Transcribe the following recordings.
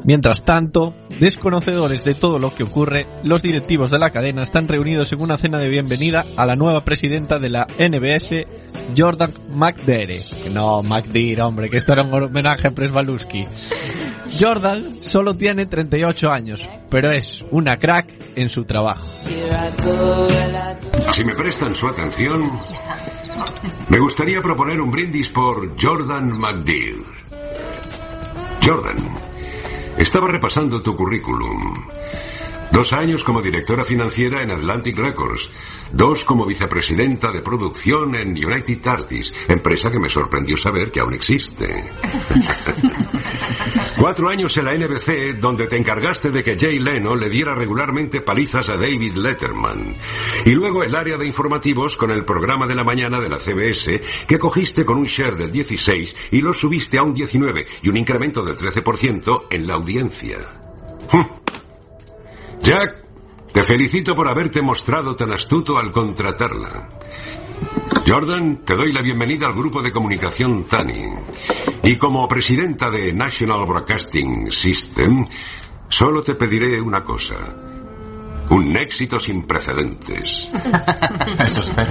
Mientras tanto, desconocedores de todo lo que ocurre, los directivos de la cadena están reunidos en una cena de bienvenida a la nueva presidenta de la NBS, Jordan McDeere. Que no, McDeere, hombre, que esto era un homenaje a Presbaluski. Jordan solo tiene 38 años, pero es una crack en su trabajo. Si me prestan su atención, me gustaría proponer un brindis por Jordan McDeere. Jordan, estaba repasando tu currículum. 2 años como directora financiera en Atlantic Records, 2 como vicepresidenta de producción en United Artists, empresa que me sorprendió saber que aún existe. 4 años en la NBC, donde te encargaste de que Jay Leno le diera regularmente palizas a David Letterman. Y luego el área de informativos con el programa de la mañana de la CBS, que cogiste con un share del 16 y lo subiste a un 19 y un incremento del 13% en la audiencia. Jack, te felicito por haberte mostrado tan astuto al contratarla. Jordan, te doy la bienvenida al grupo de comunicación TANI. Y como presidenta de National Broadcasting System, solo te pediré una cosa. Un éxito sin precedentes. Eso espero.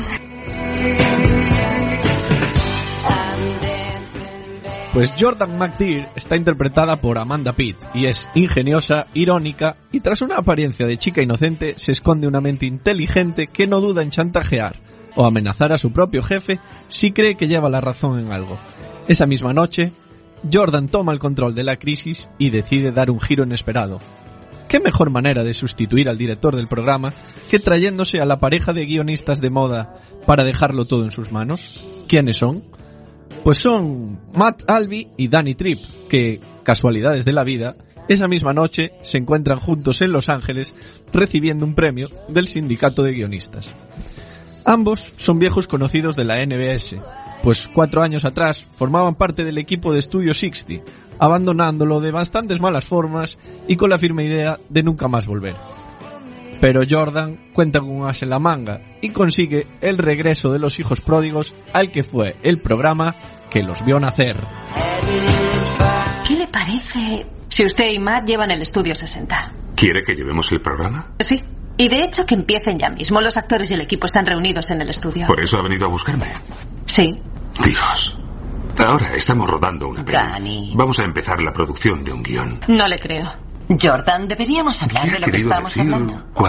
Pues Jordan McDeere está interpretada por Amanda Pitt y es ingeniosa, irónica y tras una apariencia de chica inocente se esconde una mente inteligente que no duda en chantajear o amenazar a su propio jefe si cree que lleva la razón en algo. Esa misma noche, Jordan toma el control de la crisis y decide dar un giro inesperado. ¿Qué mejor manera de sustituir al director del programa que trayéndose a la pareja de guionistas de moda para dejarlo todo en sus manos? ¿Quiénes son? Pues son Matt Albee y Danny Tripp, que, casualidades de la vida, esa misma noche se encuentran juntos en Los Ángeles recibiendo un premio del sindicato de guionistas. Ambos son viejos conocidos de la NBS, pues 4 años atrás formaban parte del equipo de Studio 60, abandonándolo de bastantes malas formas y con la firme idea de nunca más volver. Pero Jordan cuenta con un as en la manga y consigue el regreso de los hijos pródigos al que fue el programa que los vio nacer. ¿Qué le parece si usted y Matt llevan el estudio 60? ¿Quiere que llevemos el programa? Sí. Y de hecho que empiecen ya mismo. Los actores y el equipo están reunidos en el estudio. ¿Por eso ha venido a buscarme? Sí. Dios. Ahora estamos rodando una peli. Danny. Vamos a empezar la producción de un guión. No le creo. Jordan, deberíamos hablar de lo que estamos hablando.